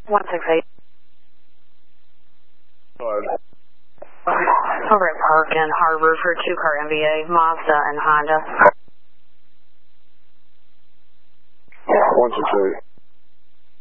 168. Over at Park and Harbor for 2-car MVA, Mazda and Honda. 168.